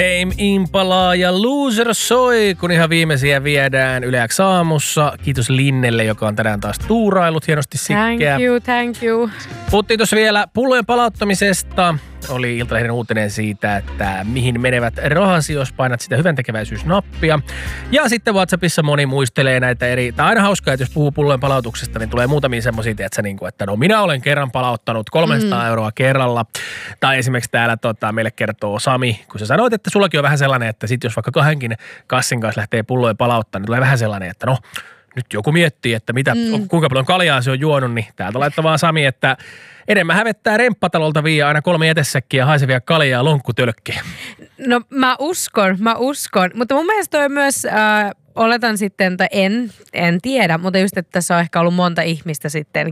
Tame Impala ja Loser soi, kun ihan viimeisiä viedään Yle X aamussa. Kiitos Linnelle, joka on tänään taas tuurailut hienosti sikkeä. Thank you. Puhuttiin tuossa vielä pullojen palauttamisesta. Oli Iltalehden uutinen siitä, että mihin menevät rahasi, jos painat sitä hyväntekeväisyysnappia. Ja sitten WhatsAppissa moni muistelee näitä eri... Tämä on aina hauskaa, että jos puhuu pullojen palautuksesta, niin tulee muutamia semmoisia, että no minä olen kerran palauttanut 300 euroa kerralla. Tai esimerkiksi täällä meille kertoo Sami, kun sä sanoit, että sullakin on vähän sellainen, että sit jos vaikka kahdenkin kassin kanssa lähtee pullojen palauttamaan, niin tulee vähän sellainen, että no... Nyt joku miettii, että kuinka paljon kaljaa se on juonut, niin täältä laittaa vaan Sami, että enemmän hävettää Remppatalolta viiä aina 3 jätesäkkiä haisevia kaljaa lonkkutölkkiä. No mä uskon, mutta mun mielestä toi myös, oletan sitten, että en tiedä, mutta just, että tässä on ehkä ollut monta ihmistä sitten,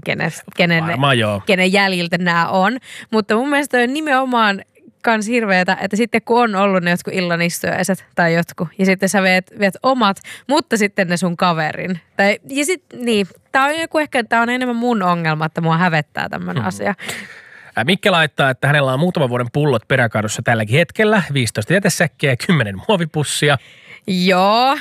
kenen jäljiltä nämä on. Mutta mun mielestä toi on nimenomaan kans hirveetä, että sitten kun on ollut ne jotkut illanistujaiset tai jotkut, ja sitten sä viet omat, mutta sitten ne sun kaverin. Ja sitten niin, tää on enemmän mun ongelma, että mua hävettää tämmönen asia. Mikke laittaa, että hänellä on muutaman vuoden pullot peräkaadussa tälläkin hetkellä, 15 jätesäkkiä ja 10 muovipussia. Joo,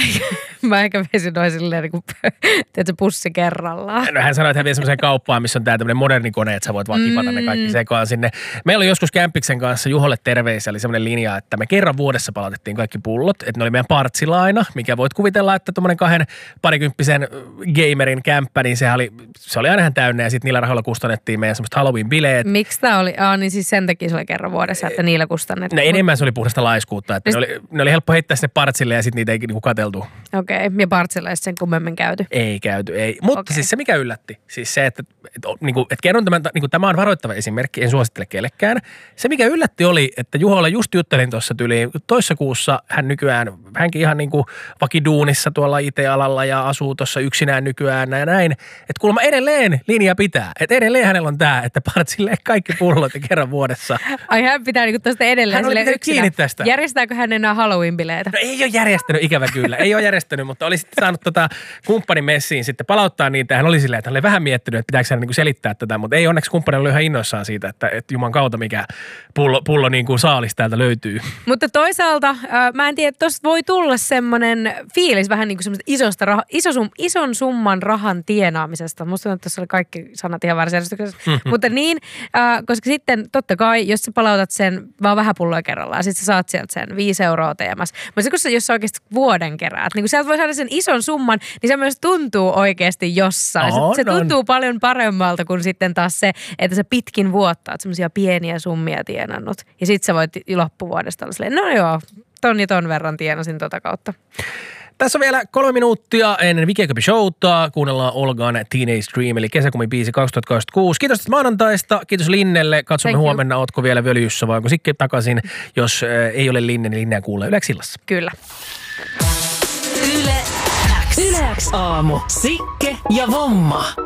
mä ehkä veisin noin silleen niin kuin, tiedätkö, pussi kerrallaan. No hän sanoi, että hän vie semmoiseen kauppaan, missä on tää tämmöinen moderni kone, että sä voit vaan kipata ne kaikki sekaan sinne. Meillä oli joskus Kämppiksen kanssa Juholle terveisiä, oli semmoinen linja, että me kerran vuodessa palautettiin kaikki pullot, että ne oli meidän partsilla aina, mikä voit kuvitella, että tommonen 20 gamerin kämppä, niin se oli aina ihan täynnä ja sitten niillä rahoilla kustannettiin meidän semmoista Halloween-bileet. Miksi tää oli? Niin siis sen takia se oli kerran vuodessa, että niillä kustannettiin. No enemmän se oli puhdasta laiskuutta, että ne oli helppo heittää sinne partsille ja sitten niitä ei niinku katseltu. Okei, ja partsilla ei sen kummemmin käyty. Ei käyty, ei. Mutta siis se mikä yllätti, siis se, että kerron tämän, niinku, tämä on varoittava esimerkki, en suosittele kellekään. Se mikä yllätti oli, että Juholle just juttelin tuossa tyyliin toissa kuussa, hänkin ihan niinku vakiduunissa tuolla IT-alalla ja asuu tuossa yksinään nykyään ja näin. Että kuulemma edelleen linja pitää, että edelleen hänellä on tämä, että partsille kaikki pullot kerran vuodessa. Ai hän pitää niinku tuosta edelleen hän oli pitänyt kiinni tästä. Järjestääkö hän enää Halloween-bileitä? No ei ole järjestänyt, ikävä kyllä. Ei ole järjestänyt, mutta oli sitten saanut kumppanin messiin sitten palauttaa niitä. Hän oli silleen, että hän oli vähän miettinyt, että pitääkö hän niinku selittää tätä, mutta ei onneksi kumppani oli ihan innoissaan siitä, että juman kautta mikä pullo niin kuin saalis täältä löytyy. Mutta toisaalta mä en tiedä, että tuosta voi tulla semmoinen fiilis vähän niin kuin semmoista ison summan rahan tienaamisesta. Musta tuntuu, että tuossa oli kaikki sanat ihan väärässä järjestyksessä. Mutta niin, koska sitten totta kai, jos sä palautat sen vaan vähän pulloa kerrallaan, sitten sä saat sieltä sen 5 euroa teemässä. Mutta jos sä oikeasti vuoden keräät, niin kun sieltä voi saada sen ison summan, niin se myös tuntuu oikeasti jossain. Se tuntuu paljon paremmalta kuin sitten taas se, että sä pitkin vuotta oot semmoisia pieniä summia tienannut. Ja sit sä voit loppuvuodesta olla silleen, no joo, ton verran tienasin tota kautta. Tässä on vielä 3 minuuttia ennen Vikeköpi showta. Kuunnellaan Olgan Teenage Dream, eli kesäkumin biisi 2026. Kiitos tästä maanantaista. Kiitos Linnelle. Katsomme huomenna, ootko vielä Völjyssä vai onko Sikke takaisin. Jos ei ole Linne, niin Linneä kuulee Yle X illassa. Kyllä. Yle X aamu. Sikke ja Vomma.